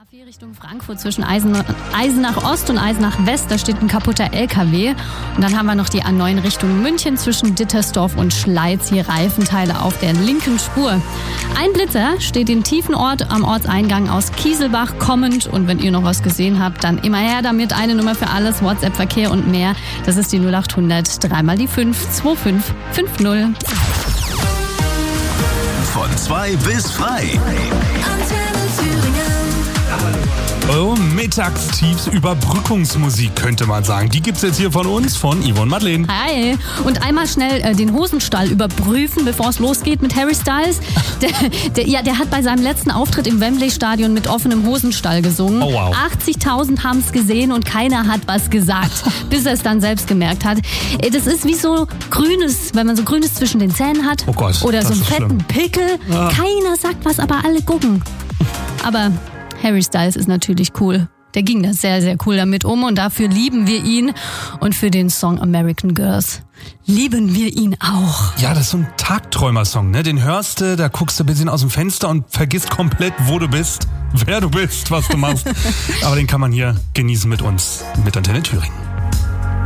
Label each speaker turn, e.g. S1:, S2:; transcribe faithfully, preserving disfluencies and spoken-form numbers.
S1: A vier Richtung Frankfurt zwischen Eisen, Eisenach Ost und Eisenach West, da steht ein kaputter L K W. Und dann haben wir noch die A neun Richtung München zwischen Dittersdorf und Schleiz, hier Reifenteile auf der linken Spur. Ein Blitzer steht in Tiefenort am Ortseingang aus Kieselbach kommend. Und wenn ihr noch was gesehen habt, dann immer her damit. Eine Nummer für alles, WhatsApp, Verkehr und mehr. Das ist die null acht hundert, dreimal die fünf, zwei fünf fünf null.
S2: Von zwei bis frei.
S3: Oh, Mittagstiefs Überbrückungsmusik, könnte man sagen. Die gibt's jetzt hier von uns, von Yvonne Madeleine.
S1: Hi. Und einmal schnell äh, den Hosenstall überprüfen, bevor es losgeht mit Harry Styles. Der, der, ja, der hat bei seinem letzten Auftritt im Wembley-Stadion mit offenem Hosenstall gesungen.
S3: Oh, wow.
S1: achtzigtausend haben es gesehen und keiner hat was gesagt, bis er es dann selbst gemerkt hat. Äh, Das ist wie so grünes, wenn man so grünes zwischen den Zähnen hat.
S3: Oh Gott,
S1: oder
S3: das
S1: so einen
S3: ist
S1: fetten
S3: schlimm.
S1: Pickel.
S3: Ah.
S1: Keiner sagt was, aber alle gucken. Aber Harry Styles ist natürlich cool. Der ging da sehr, sehr cool damit um und dafür lieben wir ihn. Und für den Song American Girls lieben wir ihn auch.
S3: Ja, das ist so ein Tagträumer-Song, ne? Den hörst du, da guckst du ein bisschen aus dem Fenster und vergisst komplett, wo du bist, wer du bist, was du machst. Aber den kann man hier genießen mit uns, mit Antenne Thüringen.